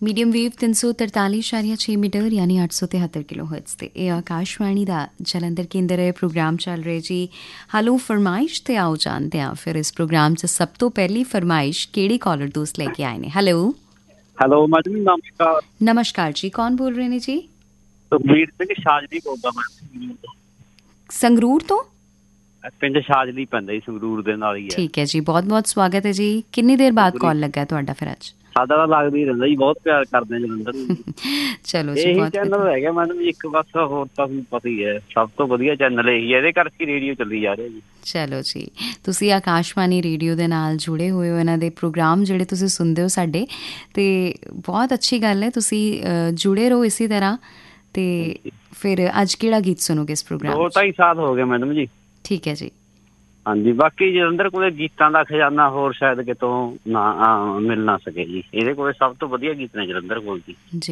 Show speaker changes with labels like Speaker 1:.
Speaker 1: Medium wave 343.6 metre ਯਾਨੀ 873 kilohertz ਤੇ ਇਹ ਆਕਾਸ਼ਵਾਣੀ ਦਾ ਜਲੰਧਰ ਕੇਂਦਰ ਹੈ। ਪ੍ਰੋਗਰਾਮ ਚੱਲ ਰਿਹਾ ਜੀ ਹਲੋ ਫਰਮਾਇਸ਼ ਤੇ ਆਓ ਜਾਣਦੇ ਹਾਂ ਫਿਰ ਇਸ ਪ੍ਰੋਗਰਾਮ 'ਚ ਸਭ ਤੋਂ ਪਹਿਲੀ ਫਰਮਾਇਸ਼ ਕਿਹੜੀ ਕਾਲਰ ਦੋਸਤ ਲੈ ਕੇ ਆਏ ਨੇ। ਹੈਲੋ
Speaker 2: ਮੈਡਮ ਨਮਸਕਾਰ।
Speaker 1: ਨਮਸਕਾਰ ਜੀ, ਕੌਣ ਬੋਲ ਰਹੇ ਨੇ ਜੀ?
Speaker 2: ਸੁਖਬੀਰ ਸਿੰਘ ਸ਼ਾਜਲੀ ਬੋਲਦਾ ਮੈਂ
Speaker 1: ਸੰਗਰੂਰ ਤੋਂ।
Speaker 2: ਪਿੰਡ ਸ਼ਾਜਲੀ ਪੈਂਦਾ ਜੀ, ਸੰਗਰੂਰ ਦੇ ਨਾਲ ਹੀ ਹੈ।
Speaker 1: ਠੀਕ ਹੈ ਜੀ, ਬਹੁਤ ਬਹੁਤ ਸਵਾਗਤ ਹੈ ਜੀ। ਕਿੰਨੀ ਦੇਰ ਬਾਅਦ ਕਾਲ ਲੱਗਾ ਤੁਹਾਡਾ ਫਿਰ ਅੱਜ?
Speaker 2: ਸਾਡਾ ਤਾਂ ਲੱਗਦਾ ਹੀ ਰਹਿੰਦਾ ਜੀ, ਬਹੁਤ ਪਿਆਰ ਕਰਦੇ ਜਲੰਧਰ ਨੂੰ।
Speaker 1: ਚਲੋ ਜੀ,
Speaker 2: ਇਹੀ ਚੈਨਲ ਰਹਿ ਗਿਆ ਮੈਡਮ ਜੀ ਇੱਕ ਬਸ, ਹੋਰ ਤਾਂ ਤੁਹਾਨੂੰ ਪਤਾ ਹੀ ਹੈ ਸਭ ਤੋਂ ਵਧੀਆ ਚੈਨਲ ਇਹੀ ਹੈ, ਇਹਦੇ ਕਰਕੇ ਰੇਡੀਓ ਚੱਲੀ ਜਾ ਰਿਹਾ ਜੀ।
Speaker 1: ਚਲੋ ਜੀ, ਤੁਸੀਂ ਆਕਾਸ਼ਵਾਣੀ ਰੇਡੀਓ ਦੇ ਨਾਲ ਜੁੜੇ ਹੋਏ ਹੋ, ਇਹਨਾਂ ਦੇ ਪ੍ਰੋਗਰਾਮ ਜਿਹੜੇ ਤੁਸੀਂ ਸੁਣਦੇ ਹੋ ਸਾਡੇ, ਤੇ ਬਹੁਤ ਅੱਛੀ ਗੱਲ ਹੈ। ਤੁਸੀਂ ਜੁੜੇ ਰਹੋ ਇਸੇ ਤਰ੍ਹਾਂ। ਤੇ ਫਿਰ ਅੱਜ ਕਿਹੜਾ ਗੀਤ ਸੁਣੋਗੇ ਇਸ ਪ੍ਰੋਗਰਾਮ?
Speaker 2: 2-2.5 ਸਾਲ ਹੋ ਗਏ ਮੈਡਮ ਜੀ।
Speaker 1: ਠੀਕ ਹੈ ਜੀ।
Speaker 2: ਹਾਂਜੀ, ਬਾਕੀ ਜਲੰਧਰ ਕੋਲੇ ਗੀਤਾਂ ਦਾ ਖਜ਼ਾਨਾ ਹੋਰ ਸ਼ਾਇਦ ਕਿਤੋਂ ਨਾ ਮਿਲ ਨਾ ਸਕੇ ਜੀ। ਇਹਦੇ ਕੋਲੇ ਸਭ ਤੋਂ ਵਧੀਆ ਗੀਤ ਨੇ ਜਲੰਧਰ ਕੋਲ ਜੀ।